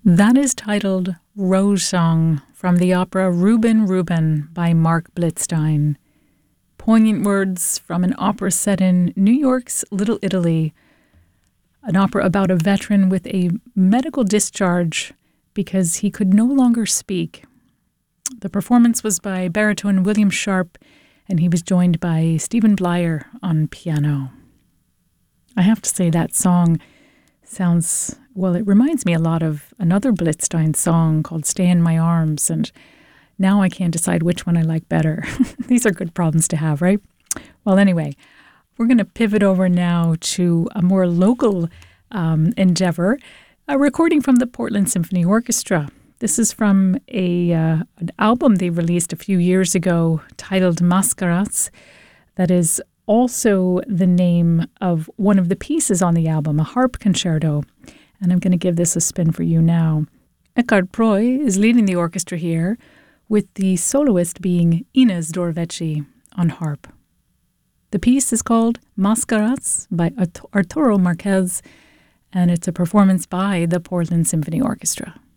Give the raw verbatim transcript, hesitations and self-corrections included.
That is titled Rose Song from the opera Reuben Reuben by Mark Blitzstein. Poignant words from an opera set in New York's Little Italy, an opera about a veteran with a medical discharge because he could no longer speak. The performance was by baritone William Sharp, and he was joined by Stephen Blyer on piano. I have to say that song sounds, well, it reminds me a lot of another Blitzstein song called Stay in My Arms, and now I can't decide which one I like better. These are good problems to have, right? Well, anyway, we're going to pivot over now to a more local um, endeavor, a recording from the Portland Symphony Orchestra. This is from a uh, an album they released a few years ago titled Mascaras. That is also the name of one of the pieces on the album, a harp concerto. And I'm going to give this a spin for you now. Eckhard Preu is leading the orchestra here, with the soloist being Ines Dorvecchi on harp. The piece is called Mascaras by Arturo Marquez, and it's a performance by the Portland Symphony Orchestra.